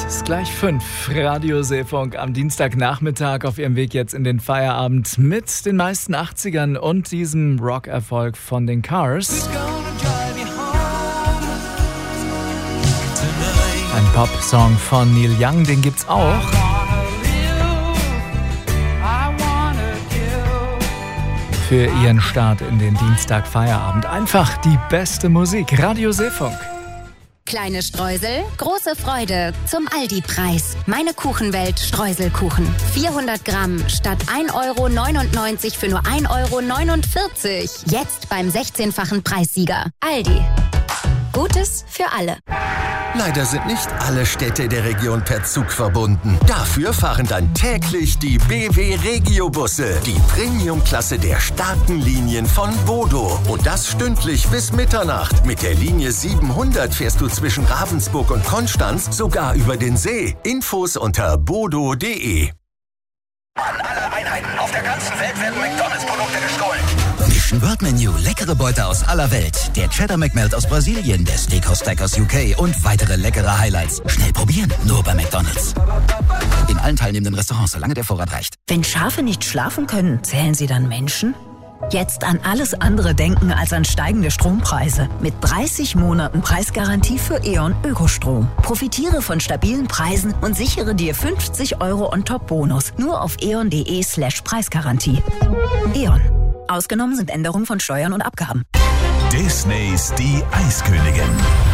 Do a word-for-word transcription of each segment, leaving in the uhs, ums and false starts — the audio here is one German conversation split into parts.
Es ist gleich fünf. Radio Seefunk am Dienstagnachmittag auf ihrem Weg jetzt in den Feierabend mit den meisten achtzigern und diesem Rock-Erfolg von den Cars. Ein Pop-Song von Neil Young, den gibt's auch. Für ihren Start in den Dienstag-Feierabend. Einfach die beste Musik. Radio Seefunk. Kleine Streusel, große Freude zum Aldi-Preis. Meine Kuchenwelt Streuselkuchen. vierhundert Gramm statt ein Euro neunundneunzig für nur ein Euro neunundvierzig. Jetzt beim sechzehnfachen Preissieger. Aldi. Gutes für alle. Leider sind nicht alle Städte der Region per Zug verbunden. Dafür fahren dann täglich die B W Regio-Busse. Die Premium-Klasse der starken Linien von Bodo. Und das stündlich bis Mitternacht. Mit der Linie siebenhundert fährst du zwischen Ravensburg und Konstanz sogar über den See. Infos unter bodo punkt de. An alle Einheiten auf der ganzen Welt werden McDonalds-Produkte gestohlen. Mission World Menu, leckere Beute aus aller Welt. Der Cheddar McMelt aus Brasilien, der Steakhouse Stack aus U K und weitere leckere Highlights. Schnell probieren, nur bei McDonalds. In allen teilnehmenden Restaurants, solange der Vorrat reicht. Wenn Schafe nicht schlafen können, zählen sie dann Menschen? Jetzt an alles andere denken als an steigende Strompreise. Mit dreißig Monaten Preisgarantie für E.ON Ökostrom. Profitiere von stabilen Preisen und sichere dir fünfzig Euro On-Top-Bonus. Nur auf eon punkt de slash Preisgarantie. E.ON. Ausgenommen sind Änderungen von Steuern und Abgaben. Disneys Die Eiskönigin.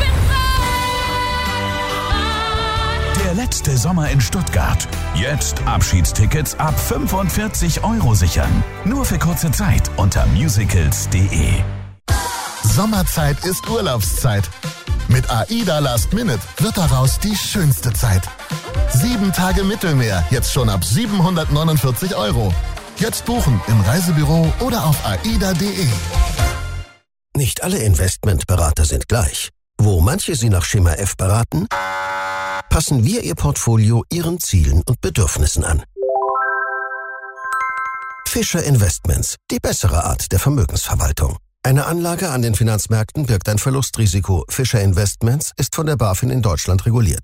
Der letzte Sommer in Stuttgart. Jetzt Abschiedstickets ab fünfundvierzig Euro sichern. Nur für kurze Zeit unter musicals punkt de. Sommerzeit ist Urlaubszeit. Mit AIDA Last Minute wird daraus die schönste Zeit. Sieben Tage Mittelmeer, jetzt schon ab siebenhundertneunundvierzig Euro. Jetzt buchen im Reisebüro oder auf aida punkt de. Nicht alle Investmentberater sind gleich. Wo manche Sie nach Schema F beraten, passen wir Ihr Portfolio Ihren Zielen und Bedürfnissen an. Fischer Investments, die bessere Art der Vermögensverwaltung. Eine Anlage an den Finanzmärkten birgt ein Verlustrisiko. Fischer Investments ist von der BaFin in Deutschland reguliert.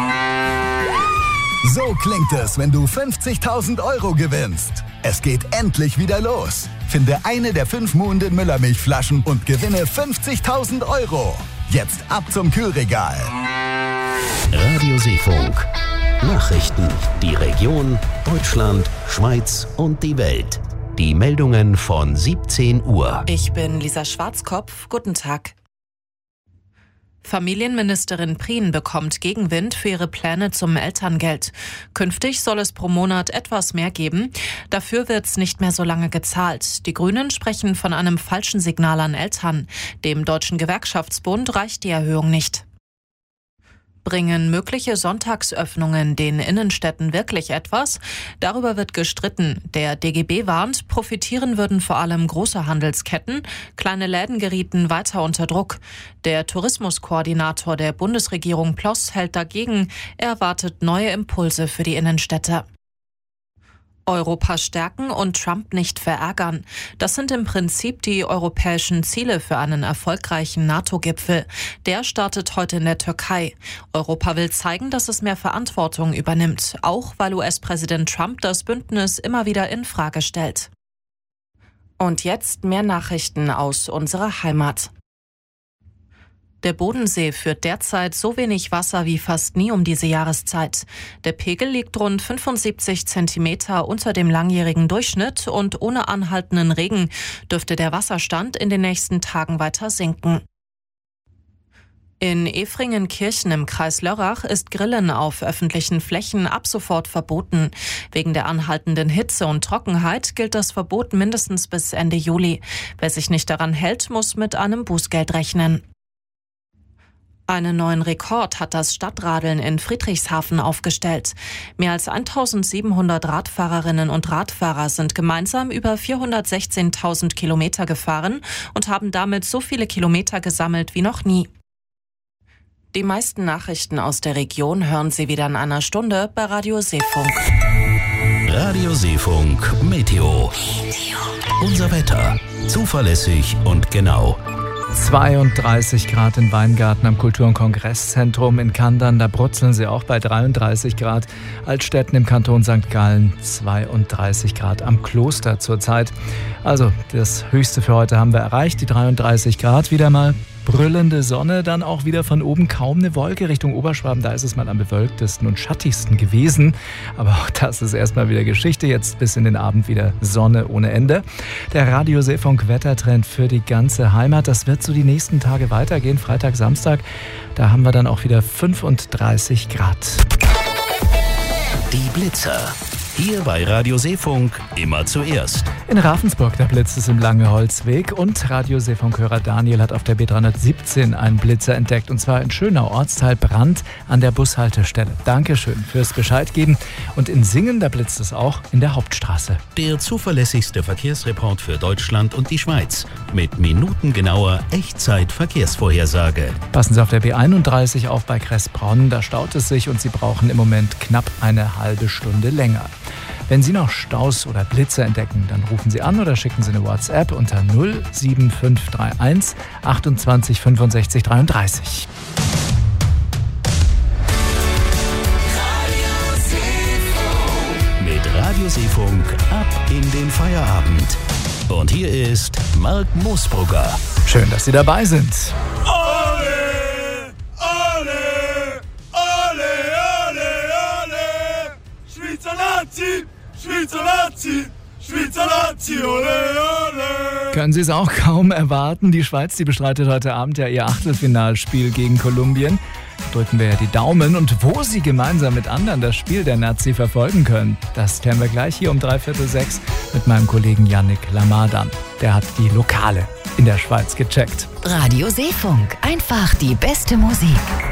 So klingt es, wenn du fünfzigtausend Euro gewinnst. Es geht endlich wieder los. Finde eine der fünf Muhnden Müllermilchflaschen und gewinne fünfzigtausend Euro. Jetzt ab zum Kühlregal. Radio Seefunk. Nachrichten. Die Region, Deutschland, Schweiz und die Welt. Die Meldungen von siebzehn Uhr. Ich bin Lisa Schwarzkopf. Guten Tag. Familienministerin Prien bekommt Gegenwind für ihre Pläne zum Elterngeld. Künftig soll es pro Monat etwas mehr geben. Dafür wird es nicht mehr so lange gezahlt. Die Grünen sprechen von einem falschen Signal an Eltern. Dem Deutschen Gewerkschaftsbund reicht die Erhöhung nicht. Bringen mögliche Sonntagsöffnungen den Innenstädten wirklich etwas? Darüber wird gestritten. Der D G B warnt, profitieren würden vor allem große Handelsketten. Kleine Läden gerieten weiter unter Druck. Der Tourismuskoordinator der Bundesregierung Ploss hält dagegen. Er erwartet neue Impulse für die Innenstädte. Europa stärken und Trump nicht verärgern. Das sind im Prinzip die europäischen Ziele für einen erfolgreichen NATO-Gipfel. Der startet heute in der Türkei. Europa will zeigen, dass es mehr Verantwortung übernimmt, auch weil U S-Präsident Trump das Bündnis immer wieder in Frage stellt. Und jetzt mehr Nachrichten aus unserer Heimat. Der Bodensee führt derzeit so wenig Wasser wie fast nie um diese Jahreszeit. Der Pegel liegt rund fünfundsiebzig Zentimeter unter dem langjährigen Durchschnitt und ohne anhaltenden Regen dürfte der Wasserstand in den nächsten Tagen weiter sinken. In Efringenkirchen im Kreis Lörrach ist Grillen auf öffentlichen Flächen ab sofort verboten. Wegen der anhaltenden Hitze und Trockenheit gilt das Verbot mindestens bis Ende Juli. Wer sich nicht daran hält, muss mit einem Bußgeld rechnen. Einen neuen Rekord hat das Stadtradeln in Friedrichshafen aufgestellt. Mehr als eintausendsiebenhundert Radfahrerinnen und Radfahrer sind gemeinsam über vierhundertsechzehntausend Kilometer gefahren und haben damit so viele Kilometer gesammelt wie noch nie. Die meisten Nachrichten aus der Region hören Sie wieder in einer Stunde bei Radio Seefunk. Radio Seefunk Meteo. Unser Wetter. Zuverlässig und genau. zweiunddreißig Grad in Weingarten am Kultur- und Kongresszentrum in Kandern. Da brutzeln sie auch bei dreiunddreißig Grad. Altstetten im Kanton Sankt Gallen zweiunddreißig Grad am Kloster zurzeit. Also das Höchste für heute haben wir erreicht, die dreiunddreißig Grad wieder mal. Brüllende Sonne, dann auch wieder von oben kaum eine Wolke Richtung Oberschwaben. Da ist es mal am bewölktesten und schattigsten gewesen. Aber auch das ist erstmal wieder Geschichte. Jetzt bis in den Abend wieder Sonne ohne Ende. Der Radio Seefunk Wettertrend für die ganze Heimat. Das wird so die nächsten Tage weitergehen. Freitag, Samstag, da haben wir dann auch wieder fünfunddreißig Grad. Die Blitzer. Hier bei Radio Seefunk immer zuerst. In Ravensburg, da blitzt es im Langeholzweg und Radio Seefunk-Hörer Daniel hat auf der B dreihundertsiebzehn einen Blitzer entdeckt und zwar in Schönau, Ortsteil Brand an der Bushaltestelle. Dankeschön fürs Bescheid geben. Und in Singen, da blitzt es auch in der Hauptstraße. Der zuverlässigste Verkehrsreport für Deutschland und die Schweiz mit minutengenauer Echtzeit-Verkehrsvorhersage. Passen Sie auf der B einunddreißig auf bei Kressbronn, da staut es sich und Sie brauchen im Moment knapp eine halbe Stunde länger. Wenn Sie noch Staus oder Blitzer entdecken, dann rufen Sie an oder schicken Sie eine WhatsApp unter null sieben fünf drei eins achtundzwanzig fünfundsechzig dreiunddreißig. Mit Radio Seefunk ab in den Feierabend. Und hier ist Mark Moosbrugger. Schön, dass Sie dabei sind. Alle, alle, alle, alle, alle. Schweizer Nazi, Schweizer Nazi, Schweizer Nazi, ole, ole. Können Sie es auch kaum erwarten? Die Schweiz, die bestreitet heute Abend ja ihr Achtelfinalspiel gegen Kolumbien. Drücken wir ja die Daumen. Und wo Sie gemeinsam mit anderen das Spiel der Nazi verfolgen können, das klären wir gleich hier um dreiviertel sechs mit meinem Kollegen Yannick Lamadan. Der hat die Lokale in der Schweiz gecheckt. Radio Seefunk, einfach die beste Musik.